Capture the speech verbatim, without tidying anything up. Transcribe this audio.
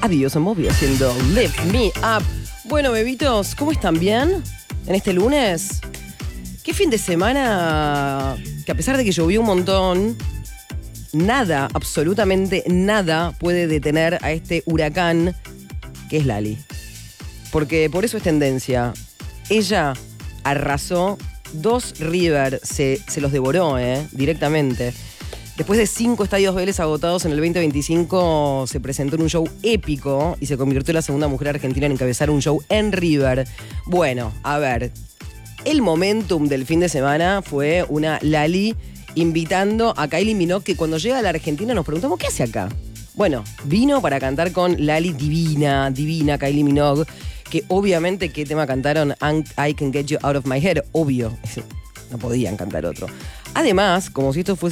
Adiós, Moby haciendo Lift Me Up. Bueno, bebitos, ¿cómo están? ¿Bien? En este lunes. Qué fin de semana que a pesar de que llovió un montón, nada, absolutamente nada puede detener a este huracán que es Lali. Porque por eso es tendencia. Ella arrasó dos River, se, se los devoró, ¿eh? Directamente. Después de cinco estadios Vélez agotados en el veinte veinticinco, se presentó en un show épico y se convirtió en la segunda mujer argentina en encabezar un show en River. Bueno, a ver, el momentum del fin de semana fue una Lali invitando a Kylie Minogue, que cuando llega a la Argentina nos preguntamos, ¿qué hace acá? Bueno, vino para cantar con Lali divina, divina Kylie Minogue, que obviamente, ¿qué tema cantaron? I Can Get You Out of My Head, obvio. No podían cantar otro. Además, como si esto fuese